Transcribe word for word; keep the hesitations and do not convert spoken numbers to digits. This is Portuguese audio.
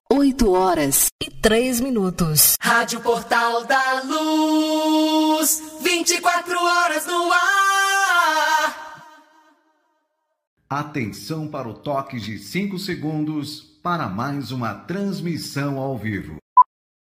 oito horas e três minutos. Rádio Portal da Luz, vinte e quatro horas no ar. Atenção para o toque de cinco segundos para mais uma transmissão ao vivo.